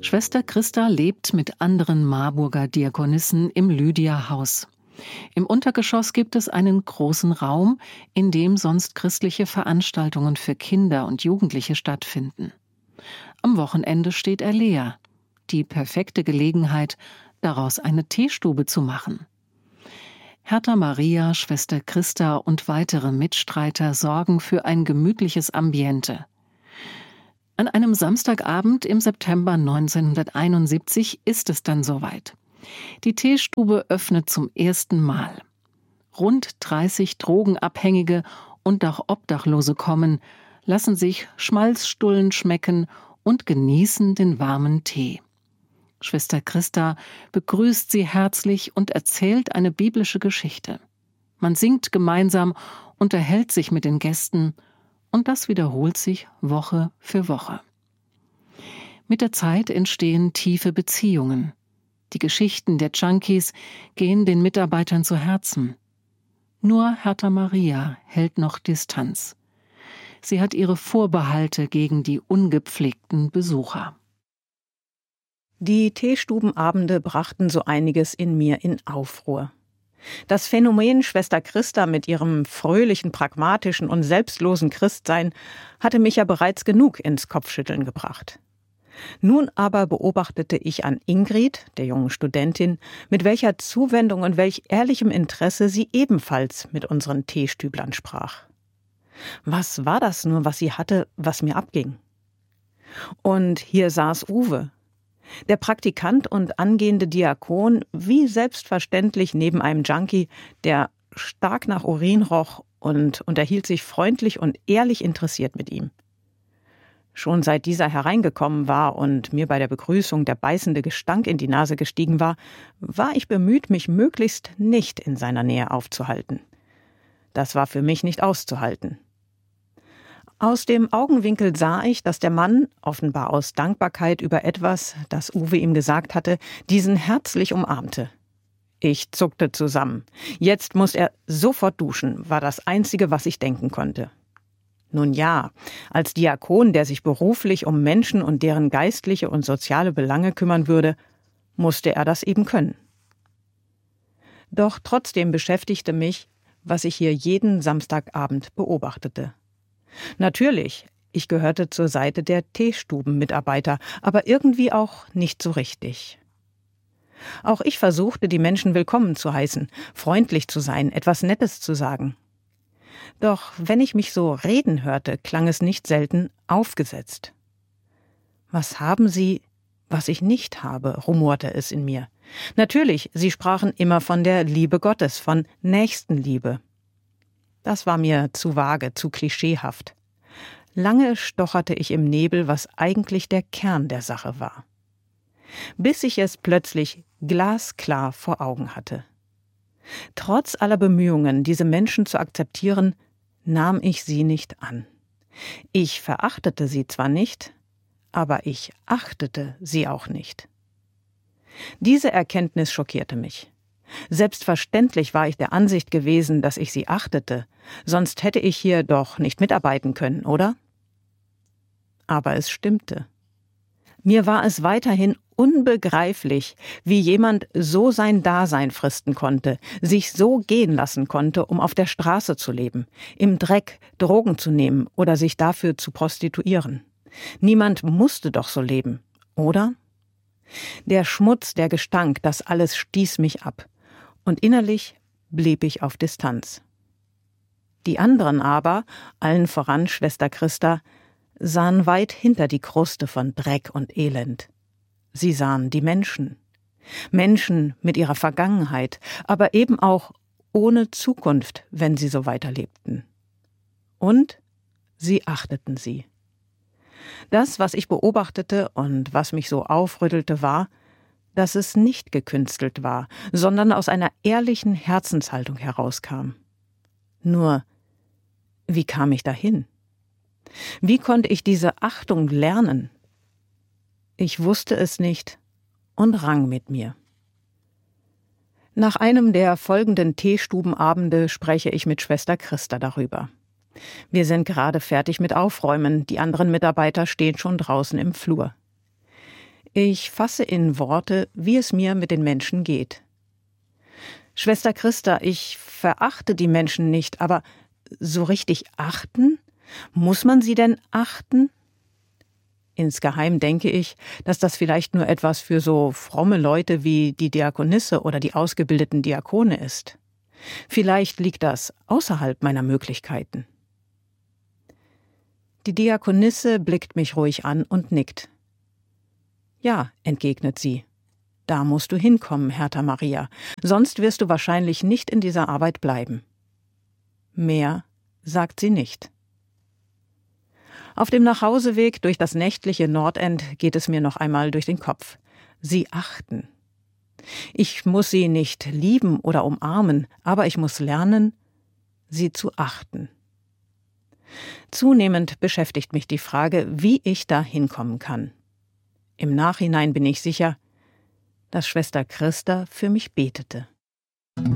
Schwester Christa lebt mit anderen Marburger Diakonissen im Lydia-Haus. Im Untergeschoss gibt es einen großen Raum, in dem sonst christliche Veranstaltungen für Kinder und Jugendliche stattfinden. Am Wochenende steht er leer. Die perfekte Gelegenheit, daraus eine Teestube zu machen. Hertha Maria, Schwester Christa und weitere Mitstreiter sorgen für ein gemütliches Ambiente. An einem Samstagabend im September 1971 ist es dann soweit. Die Teestube öffnet zum ersten Mal. Rund 30 Drogenabhängige und auch Obdachlose kommen, lassen sich Schmalzstullen schmecken und genießen den warmen Tee. Schwester Christa begrüßt sie herzlich und erzählt eine biblische Geschichte. Man singt gemeinsam, unterhält sich mit den Gästen und das wiederholt sich Woche für Woche. Mit der Zeit entstehen tiefe Beziehungen. Die Geschichten der Junkies gehen den Mitarbeitern zu Herzen. Nur Hertha Maria hält noch Distanz. Sie hat ihre Vorbehalte gegen die ungepflegten Besucher. Die Teestubenabende brachten so einiges in mir in Aufruhr. Das Phänomen Schwester Christa mit ihrem fröhlichen, pragmatischen und selbstlosen Christsein hatte mich ja bereits genug ins Kopfschütteln gebracht. Nun aber beobachtete ich an Ingrid, der jungen Studentin, mit welcher Zuwendung und welch ehrlichem Interesse sie ebenfalls mit unseren Teestüblern sprach. Was war das nur, was sie hatte, was mir abging? Und hier saß Uwe, der Praktikant und angehende Diakon, wie selbstverständlich neben einem Junkie, der stark nach Urin roch und unterhielt sich freundlich und ehrlich interessiert mit ihm. Schon seit dieser hereingekommen war und mir bei der Begrüßung der beißende Gestank in die Nase gestiegen war, war ich bemüht, mich möglichst nicht in seiner Nähe aufzuhalten. Das war für mich nicht auszuhalten. Aus dem Augenwinkel sah ich, dass der Mann, offenbar aus Dankbarkeit über etwas, das Uwe ihm gesagt hatte, diesen herzlich umarmte. Ich zuckte zusammen. Jetzt muss er sofort duschen, war das Einzige, was ich denken konnte. Nun ja, als Diakon, der sich beruflich um Menschen und deren geistliche und soziale Belange kümmern würde, musste er das eben können. Doch trotzdem beschäftigte mich, was ich hier jeden Samstagabend beobachtete. Natürlich, ich gehörte zur Seite der Teestubenmitarbeiter, aber irgendwie auch nicht so richtig. Auch ich versuchte, die Menschen willkommen zu heißen, freundlich zu sein, etwas Nettes zu sagen. Doch wenn ich mich so reden hörte, klang es nicht selten aufgesetzt. Was haben Sie, was ich nicht habe, rumorte es in mir. Natürlich, Sie sprachen immer von der Liebe Gottes, von Nächstenliebe. Das war mir zu vage, zu klischeehaft. Lange stocherte ich im Nebel, was eigentlich der Kern der Sache war. Bis ich es plötzlich glasklar vor Augen hatte. Trotz aller Bemühungen, diese Menschen zu akzeptieren, nahm ich sie nicht an. Ich verachtete sie zwar nicht, aber ich achtete sie auch nicht. Diese Erkenntnis schockierte mich. Selbstverständlich war ich der Ansicht gewesen, dass ich sie achtete, sonst hätte ich hier doch nicht mitarbeiten können, oder? Aber es stimmte. Mir war es weiterhin unbegreiflich, wie jemand so sein Dasein fristen konnte, sich so gehen lassen konnte, um auf der Straße zu leben, im Dreck Drogen zu nehmen oder sich dafür zu prostituieren. Niemand musste doch so leben, oder? Der Schmutz, der Gestank, das alles stieß mich ab. Und innerlich blieb ich auf Distanz. Die anderen aber, allen voran Schwester Christa, sahen weit hinter die Kruste von Dreck und Elend. Sie sahen die Menschen. Menschen mit ihrer Vergangenheit, aber eben auch ohne Zukunft, wenn sie so weiterlebten. Und sie achteten sie. Das, was ich beobachtete und was mich so aufrüttelte, war, dass es nicht gekünstelt war, sondern aus einer ehrlichen Herzenshaltung herauskam. Nur, wie kam ich dahin? Wie konnte ich diese Achtung lernen? Ich wusste es nicht und rang mit mir. Nach einem der folgenden Teestubenabende spreche ich mit Schwester Christa darüber. Wir sind gerade fertig mit Aufräumen, die anderen Mitarbeiter stehen schon draußen im Flur. Ich fasse in Worte, wie es mir mit den Menschen geht. Schwester Christa, ich verachte die Menschen nicht, aber so richtig achten? Muss man sie denn achten? Insgeheim denke ich, dass das vielleicht nur etwas für so fromme Leute wie die Diakonisse oder die ausgebildeten Diakone ist. Vielleicht liegt das außerhalb meiner Möglichkeiten. Die Diakonisse blickt mich ruhig an und nickt. Ja, entgegnet sie. Da musst du hinkommen, Hertha Maria, sonst wirst du wahrscheinlich nicht in dieser Arbeit bleiben. Mehr sagt sie nicht. Auf dem Nachhauseweg durch das nächtliche Nordend geht es mir noch einmal durch den Kopf. Sie achten. Ich muss sie nicht lieben oder umarmen, aber ich muss lernen, sie zu achten. Zunehmend beschäftigt mich die Frage, wie ich da hinkommen kann. Im Nachhinein bin ich sicher, dass Schwester Christa für mich betete.